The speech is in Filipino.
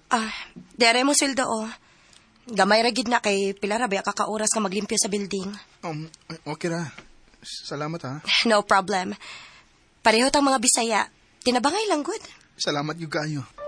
Dere mo sweldo Gamay ra gid na kay pila ra ba kakauras ka maglimpyo sa building. Okay ra. Salamat ha. No problem. Pareho tang mga Bisaya. Tinabangay lang good. Salamat yung kayo.